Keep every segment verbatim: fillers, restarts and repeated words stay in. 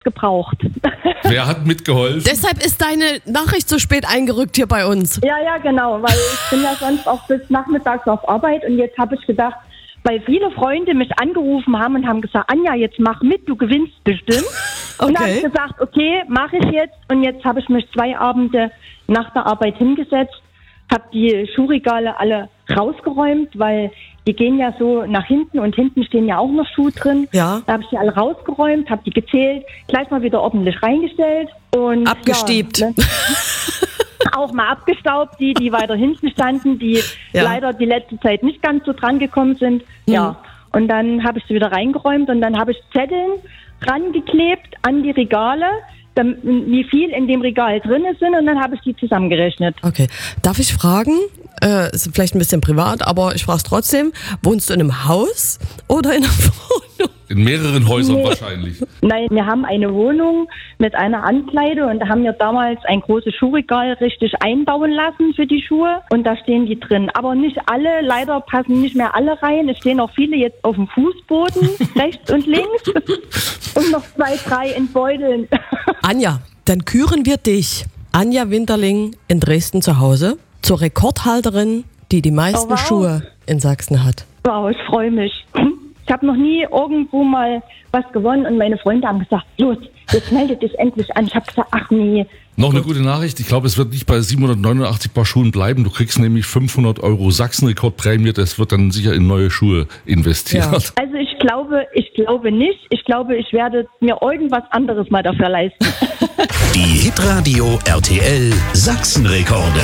gebraucht. Wer hat mitgeholfen? Deshalb ist deine Nachricht so spät eingerückt hier bei uns. Ja, ja, genau, weil ich bin ja sonst auch bis nachmittags auf Arbeit und jetzt habe ich gedacht, weil viele Freunde mich angerufen haben und haben gesagt, Anja, jetzt mach mit, du gewinnst bestimmt. Und dann habe ich gesagt, okay, mache ich jetzt. Und jetzt habe ich mich zwei Abende nach der Arbeit hingesetzt, habe die Schuhregale alle rausgeräumt, weil die gehen ja so nach hinten und hinten stehen ja auch noch Schuhe drin. Ja. Da habe ich die alle rausgeräumt, habe die gezählt, gleich mal wieder ordentlich reingestellt. Und abgestiebt. Ja, ne? Auch mal abgestaubt, die, die weiter hinten standen, die ja. leider die letzte Zeit nicht ganz so dran gekommen sind. Mhm. Ja. Und dann habe ich sie wieder reingeräumt und dann habe ich Zetteln rangeklebt an die Regale, wie viel in dem Regal drin sind, und dann habe ich die zusammengerechnet. Okay. Darf ich fragen, äh, ist vielleicht ein bisschen privat, aber ich frage es trotzdem, wohnst du in einem Haus oder in einer Wohnung? In mehreren Häusern nee. wahrscheinlich. Nein, wir haben eine Wohnung mit einer Ankleide und da haben wir damals ein großes Schuhregal richtig einbauen lassen für die Schuhe und da stehen die drin. Aber nicht alle, leider passen nicht mehr alle rein. Es stehen auch viele jetzt auf dem Fußboden, rechts und links und noch zwei, drei in Beuteln. Anja, dann küren wir dich, Anja Winterling in Dresden zu Hause, zur Rekordhalterin, die die meisten oh, wow. Schuhe in Sachsen hat. Wow, ich freue mich. Ich habe noch nie irgendwo mal was gewonnen und meine Freunde haben gesagt, los, jetzt meldet dich endlich an. Ich habe gesagt, ach nee. Noch eine gute Nachricht, ich glaube, es wird nicht bei siebenhundertneunundachtzig Paar Schuhen bleiben. Du kriegst nämlich fünfhundert Euro Sachsenrekordprämie, das wird dann sicher in neue Schuhe investiert. Ja. Also ich glaube, ich glaube nicht. Ich glaube, ich werde mir irgendwas anderes mal dafür leisten. Die Hitradio R T L Sachsenrekorde.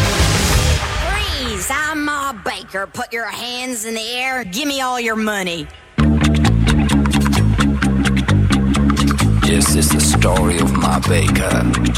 Freeze, I'm Ma Baker. Put your hands in the air. Give me all your money. This is the story of Ma Baker.